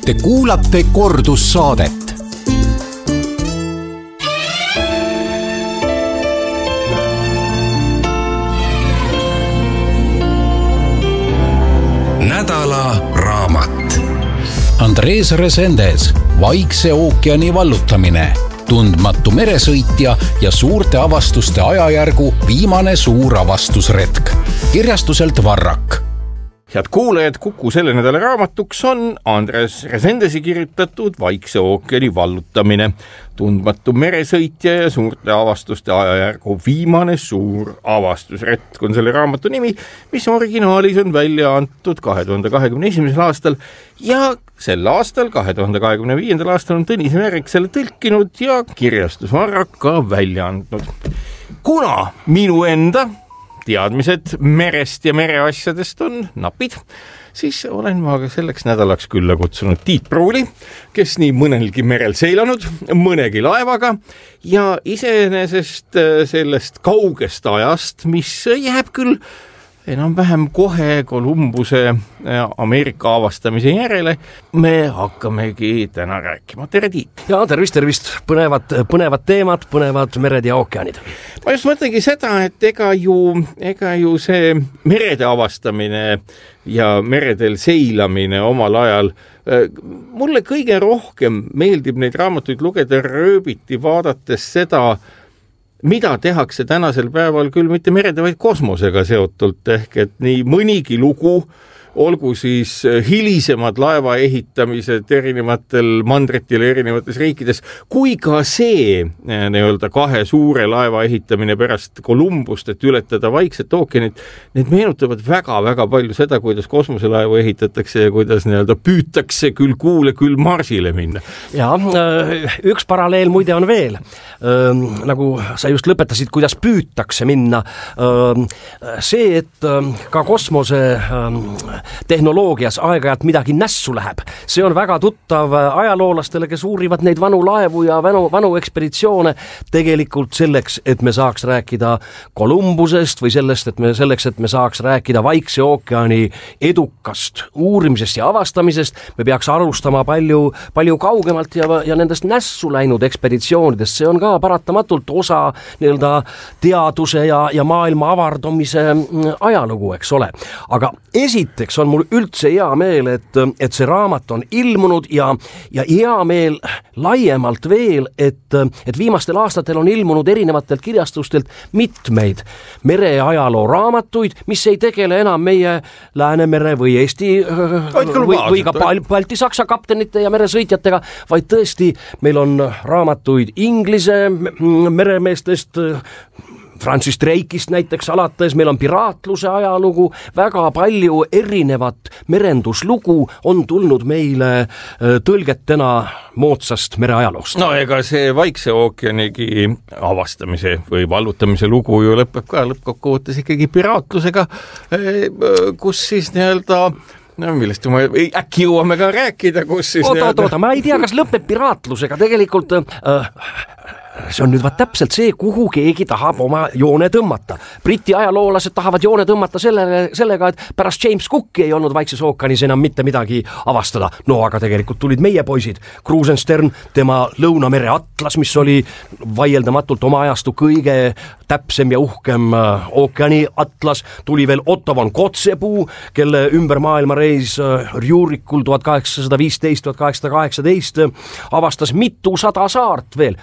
Te kuulate kordussaadet. Nädala raamat. Andres Resendes, Vaikse ookeani vallutamine, tundmatu meresõitja ja suurte avastuste ajajärgu viimane suur avastusretk. Kirjastuselt Varrak. Head kuulajad, Kuku selle nädala raamatuks on Andres Resendesi kirjutatud Vaikse ookeani vallutamine, tundmatu meresõitja ja suurte avastuste ajajärgu viimane suur avastusretk on selle raamatu nimi, mis originaalis on välja antud 2021. aastal ja sel aastal, 2025. aastal on Tõnis Määrik selle tõlkinud ja kirjastus Varrak ka välja andnud. Kuna minu enda teadmised merest ja mereasjadest on napid, siis olen ma selleks nädalaks külla kutsunud Tiit Pruuli, kes nii mõnelgi merel seilanud, mõnegi laevaga ja iseenesest sellest kaugest ajast, mis jääb küll enam-vähem kohe Kolumbuse Ameerika avastamise järele, me hakkamegi täna rääkima. Tere, Tiit! Ja tervist! Põnevad teemad, põnevad mered ja ookeanid. Ma just mõtlengi seda, et ega ju see merede avastamine ja meredel seilamine omal ajal, mulle kõige rohkem meeldib neid raamatuid lugeda rööbiti vaadates seda, mida tehakse tänasel päeval küll mitte merede, vaid kosmosega seotult, ehk et nii mõnigi lugu, olgu siis hilisemad laeva ehitamised erinevatel mandritel erinevates riikides, kui ka see nii-öelda kahe suure laeva ehitamine pärast Kolumbust, et ületada Vaikset ookeanit, need meenutavad väga-väga palju seda, kuidas kosmoselaevu ehitatakse ja kuidas nii-öelda püütakse küll Kuule, küll Marsile minna. Ja üks paralleel muide on veel, nagu sa just lõpetasid, kuidas püütakse minna. See, et ka kosmose tehnoloogias aeg-ajalt midagi nässu läheb. See on väga tuttav ajaloolastele, kes uurivad neid vanu laevu ja vanu ekspeditsioone tegelikult selleks, et me saaks rääkida Kolumbusest või selleks, et me saaks rääkida Vaikse ookeani edukast uurimisest ja avastamisest. Me peaks alustama palju kaugemalt ja nendest nässu läinud ekspeditsioonidest. See on ka paratamatult osa nii-öelda teaduse ja maailma avardumise ajalugu, eks ole. Aga esiteks on mul üldse hea meel, et see raamat on ilmunud ja hea meel laiemalt veel, et viimastel aastatel on ilmunud erinevatelt kirjastustelt mitmeid mereajaloo raamatuid, mis ei tegele enam meie Läänemere või Eesti või ka Balti-Saksa kaptenite ja meresõitjatega, vaid tõesti meil on raamatuid Inglise meremeestest, Francis Drake'ist näiteks alates, meil on piraatluse ajalugu, väga palju erinevat merenduslugu on tulnud meile tõlgetena moodsast mereajaloost. No ega see Vaikse ookeanigi avastamise või vallutamise lugu ju lõpeb ka lõppkokkuvõttes ikkagi piraatlusega, kus siis nii-öelda millest äkki jõuame ka rääkida, kus siis Oota, ma ei tea, kas lõpeb piraatlusega, tegelikult see on nüüd täpselt see, kuhu keegi tahab oma joone tõmmata. Briti ajaloolased tahavad joone tõmmata sellega, et pärast James Cooki ei olnud Vaikses ookeanis enam mitte midagi avastada. No aga tegelikult tulid meie poisid. Krusenstern, tema Lõunamere atlas, mis oli vaieldamatult oma ajastu kõige täpsem ja uhkem ookeani atlas. Tuli veel Otto von Kotzebue, kelle ümber maailma reis Rjurikul 1815-1818 avastas mitusada saart veel,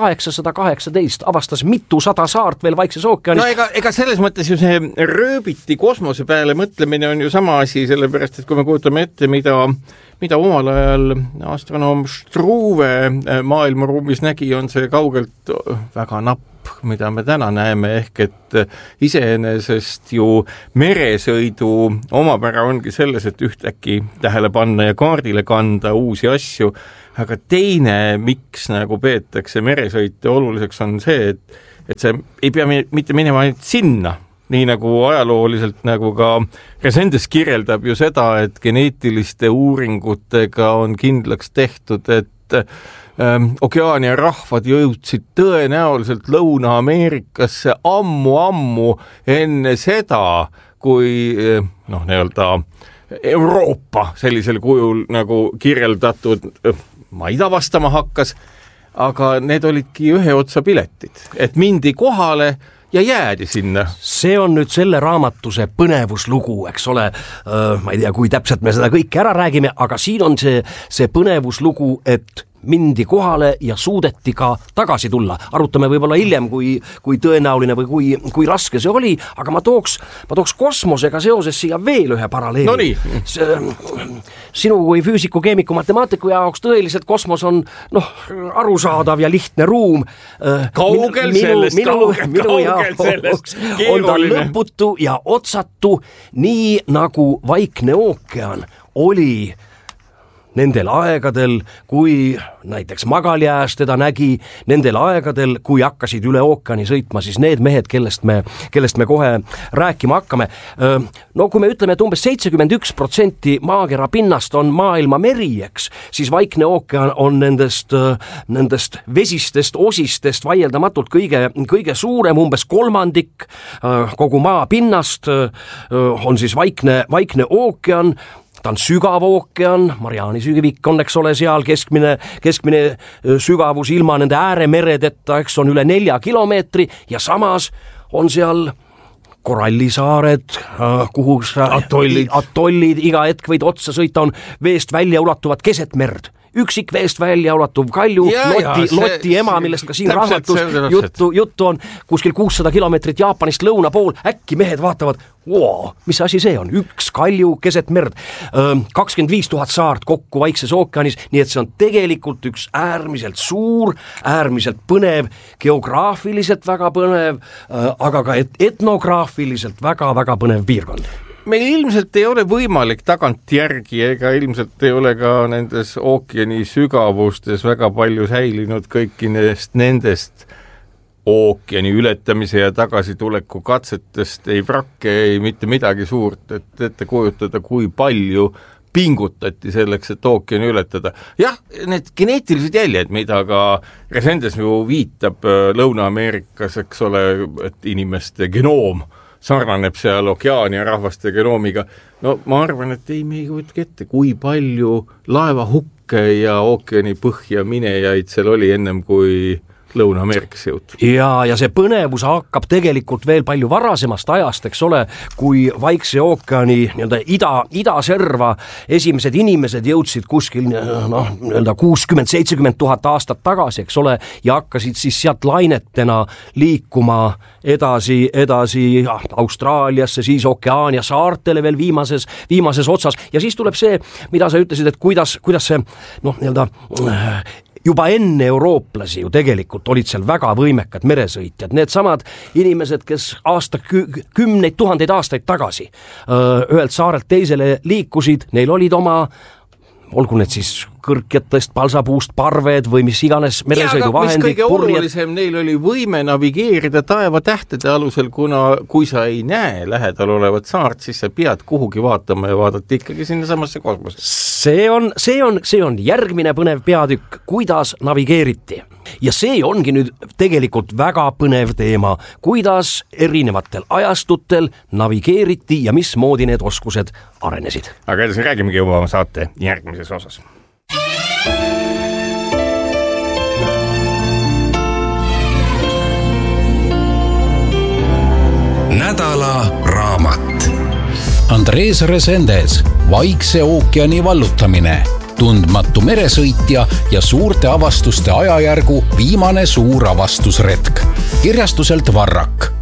1818 avastas mitusada saart veel Vaikses ookeanis. No ega selles mõttes ju see rööbiti kosmose peale mõtlemine on ju sama asi, sellepärast et kui me kujutame ette, mida omal ajal astronoom Struve maailmaruumis nägi, on see kaugelt väga napp, mida me täna näeme, ehk et iseenesest ju meresõidu omapära ongi selles, et ühtäkki tähele panna ja kaardile kanda uusi asju, aga teine, miks nagu peetakse meresõite oluliseks, on see, et see ei pea mitte minema ainult sinna, nii nagu ajalooliselt nagu ka Resendes kirjeldab ju seda, et geneetiliste uuringutega on kindlaks tehtud, et Okeaania rahvad jõudsid tõenäoliselt Lõuna-Ameerikasse ammu enne seda, kui nii-öelda Euroopa sellisel kujul nagu kirjeldatud maid avastama hakkas, aga need olidki ühe otsa piletid, et mindi kohale ja jäädi sinna. See on nüüd selle raamatuse põnevuslugu, eks ole, ma ei tea, kui täpselt me seda kõike ära räägime, aga siin on see põnevuslugu, et mindi kohale ja suudeti ka tagasi tulla. Arutame võib-olla hiljem, kui tõenäoline või kui raske see oli, aga ma tooks kosmosega seoses siia veel ühe paralleeli. No nii. Sinu kui füüsiku, keemiku, matemaatiku jaoks tõeliselt kosmos on arusaadav ja lihtne ruum. Kaugel sellest. On ta lõputu ja otsatu, nii nagu Vaikne ookean oli nendel aegadel, kui näiteks Magaljääs teda nägi, nendel aegadel, kui hakkasid üle ookeani sõitma, siis need mehed, kellest me kohe rääkima hakkame. No kui me ütleme, et umbes 71% maakera pinnast on maailma meri, eks, siis Vaikne ookean on nendest vesistest osistest vaieldamatult kõige suurem, umbes kolmandik kogu maa pinnast on siis Vaikne ookean. Ta on sügav ookean, Mariani sügavik on, eks ole, seal keskmine sügavus ilma nende ääremeredeta, eks on üle 4 kilomeetri ja samas on seal korallisaared, kuhu atollid iga hetk võid otsa sõita, on veest välja ulatuvad keset merd. Üksik veest välja ulatuv kalju, Loti ema, millest ka siin raamatus juttu on, kuskil 600 kilomeetrit Jaapanist lõuna pool, äkki mehed vaatavad, mis asi see on, üks kalju keset merd, 25 000 saart kokku Vaikses ookeanis, nii et see on tegelikult üks äärmiselt suur, äärmiselt põnev, geograafiliselt väga põnev, aga ka etnograafiliselt väga-väga põnev piirkond. Meil ilmselt ei ole võimalik tagantjärgi ega ilmselt ei ole ka nendes ookeani sügavustes väga palju säilinud kõiki nendest ookeani ületamise ja tagasituleku katsetest, ei vrakke, ei mitte midagi suurt, et ette kujutada, kui palju pingutati selleks, et ookeani ületada. Jah, need geneetilised jäljed, mida ka Resendes ju viitab Lõuna-Ameerikas, eks ole, et inimeste genoom sarnaneb seal Okeaania rahvaste genoomiga. No ma arvan, et me ei kujutagi ette, kui palju laevahukke ja ookeani põhja minejaid seal oli ennem, kui Lõuna-Ameerikas jõutud. Ja see põnevus hakkab tegelikult veel palju varasemast ajast, eks ole, kui Vaikse ookeani idaserva esimesed inimesed jõudsid kuskil 60-70 000 aastat tagasi, eks ole, ja hakkasid siis sealt lainetena liikuma edasi Austraaliasse, siis Okeaania saartele veel viimases otsas ja siis tuleb see, mida sa ütlesid, et kuidas see juba enne eurooplasi ju tegelikult olid seal väga võimekad meresõitjad, need samad inimesed, kes kümneid tuhandeid aastaid tagasi ühelt saarelt teisele liikusid, neil olid oma, olgu need siis kõrkjatest, palsapuust, parved või mis iganes meresõiduvahendid. Mis kõige olulisem, neil oli võime navigeerida taevatähtede alusel, kui sa ei näe lähedal olevat saart, siis sa pead kuhugi vaatama ja vaadata ikkagi sinna samasse kosmosesse. See on järgmine põnev peatükk, kuidas navigeeriti. Ja see ongi nüüd tegelikult väga põnev teema, kuidas erinevatel ajastutel navigeeriti ja mismoodi need oskused arenesid. Aga edasi räägimegi juba saate järgmises osas. Nädala raamat. Andres Resendes, Vaikse ookeani vallutamine, tundmatu meresõitja ja suurte avastuste ajajärgu viimane suur avastusretk. Kirjastuselt Varrak.